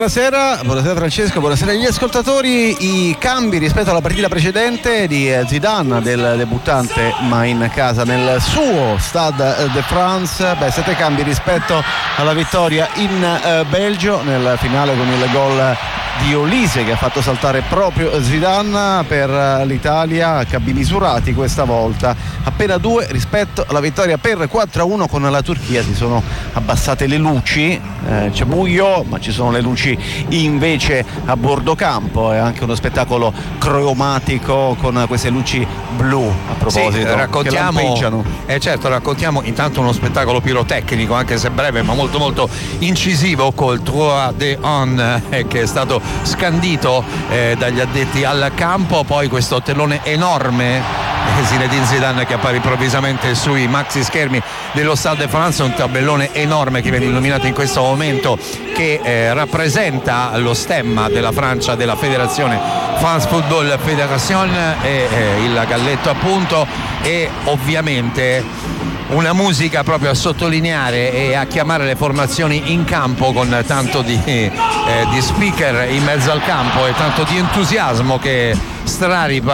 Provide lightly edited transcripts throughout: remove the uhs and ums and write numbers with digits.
Buonasera Francesco, buonasera agli ascoltatori. I cambi rispetto alla partita precedente di Zidane, del debuttante ma in casa nel suo Stade de France. 7 cambi rispetto alla vittoria in Belgio nel finale con il gol di Olise che ha fatto saltare proprio Zidane. Per l'Italia cambi misurati questa volta, appena 2 rispetto alla vittoria per 4-1 con la Turchia. Si sono abbassate le luci, c'è buio ma ci sono le luci invece a bordo campo. È anche uno spettacolo cromatico con queste luci blu, a proposito, sì, raccontiamo, che lampeggiano. Certo, raccontiamo intanto uno spettacolo pirotecnico, anche se breve ma molto molto incisivo, col 3 de On che è stato scandito dagli addetti al campo. Poi questo tellone enorme, Zinedine Zidane che appare improvvisamente sui maxi schermi dello Stade de France, un tabellone enorme che viene illuminato in questo momento, che rappresenta lo stemma della Francia, della federazione France Football Federation, e il galletto appunto, e ovviamente una musica proprio a sottolineare e a chiamare le formazioni in campo, con tanto di speaker in mezzo al campo e tanto di entusiasmo che straripa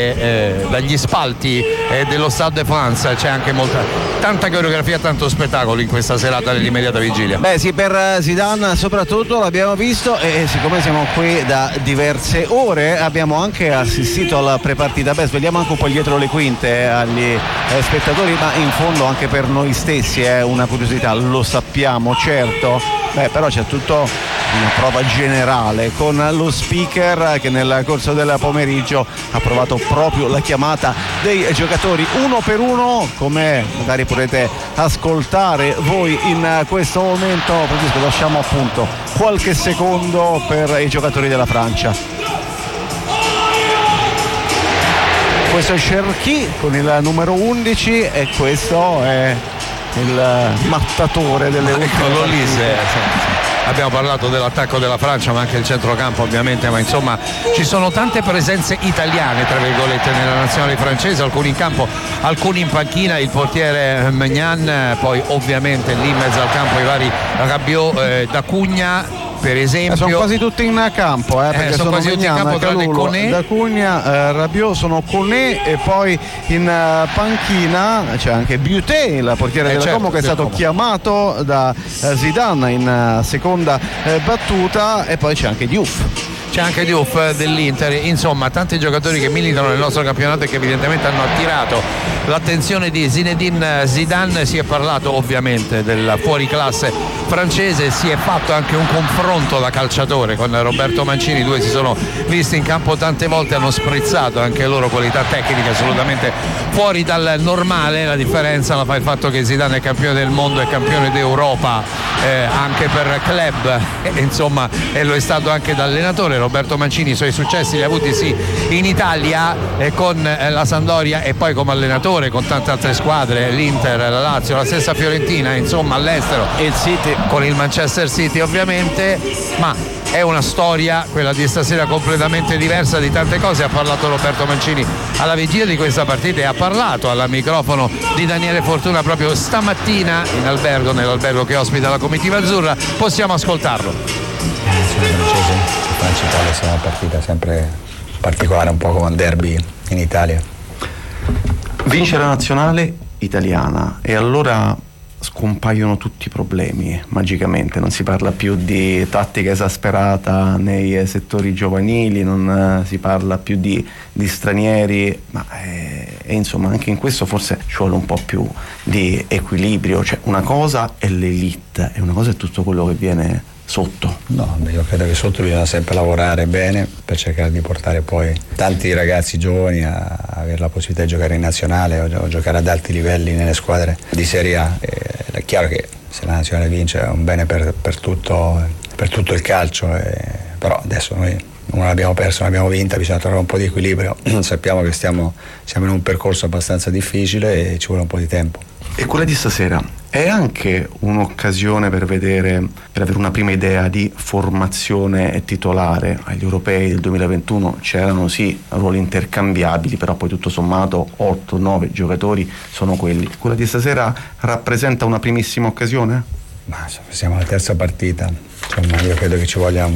dagli spalti dello Stade de France. C'è anche tanta coreografia, tanto spettacolo in questa serata dell'immediata vigilia. Sì, per Zidane soprattutto l'abbiamo visto, e siccome siamo qui da diverse ore abbiamo anche assistito alla prepartita. Svegliamo anche un po' dietro le quinte agli spettatori, ma in fondo anche per noi stessi è una curiosità, lo sappiamo certo, però c'è tutto una prova generale con lo speaker che nel corso del pomeriggio ha provato proprio la chiamata dei giocatori uno per uno, come magari potrete ascoltare voi in questo momento. Francesco, lasciamo appunto qualche secondo per i giocatori della Francia. Questo è Cherki con il numero 11 e questo è il mattatore delle ultime Olise. Abbiamo parlato dell'attacco della Francia, ma anche il centrocampo ovviamente, ma insomma ci sono tante presenze italiane tra virgolette nella nazionale francese, alcuni in campo, alcuni in panchina, il portiere Maignan, poi ovviamente lì in mezzo al campo i vari Rabiot, D'Acunha per esempio. Sono quasi tutti in campo, perché sono quasi tutti in campo, tranne Koné, D'Acunha, Rabiot, sono Koné, e poi in panchina c'è anche Buté, il portiere della Como, che è stato chiamato da Zidane in seconda battuta, e poi c'è anche Diouf. C'è anche Diouf dell'Inter, insomma tanti giocatori che militano nel nostro campionato e che evidentemente hanno attirato l'attenzione di Zinedine Zidane. Si è parlato ovviamente del fuoriclasse francese, si è fatto anche un confronto da calciatore con Roberto Mancini, i due si sono visti in campo tante volte, hanno sprizzato anche loro qualità tecniche assolutamente fuori dal normale. La differenza la fa il fatto che Zidane è campione del mondo e campione d'Europa anche per club, insomma, e lo è stato anche da allenatore. Roberto Mancini i suoi successi li ha avuti sì in Italia con la Sampdoria, e poi come allenatore con tante altre squadre, l'Inter, la Lazio, la stessa Fiorentina, insomma all'estero, e il City, con il Manchester City ovviamente. Ma è una storia, quella di stasera, completamente diversa di tante cose. Ha parlato Roberto Mancini alla vigilia di questa partita e ha parlato al microfono di Daniele Fortuna proprio stamattina in albergo, nell'albergo che ospita la comitiva azzurra. Possiamo ascoltarlo. Francia-Italia è una partita sempre particolare, un po' come un derby in Italia. Vince la nazionale italiana e allora scompaiono tutti i problemi magicamente, non si parla più di tattica esasperata nei settori giovanili, non si parla più di stranieri, ma insomma anche in questo forse ci vuole un po' più di equilibrio. Cioè, una cosa è l'elite e una cosa è tutto quello che viene sotto. No, io credo che sotto bisogna sempre lavorare bene per cercare di portare poi tanti ragazzi giovani a avere la possibilità di giocare in nazionale o giocare ad alti livelli nelle squadre di Serie A. È chiaro che se la nazionale vince è un bene per tutto il calcio, però adesso noi non l'abbiamo persa, non l'abbiamo vinta, bisogna trovare un po' di equilibrio. Sappiamo che siamo in un percorso abbastanza difficile e ci vuole un po' di tempo. E quella di stasera è anche un'occasione per avere una prima idea di formazione titolare. Agli europei del 2021 c'erano sì ruoli intercambiabili, però poi tutto sommato 8-9 giocatori sono quelli. Quella di stasera rappresenta una primissima occasione? Ma siamo alla terza partita, insomma io credo che ci voglia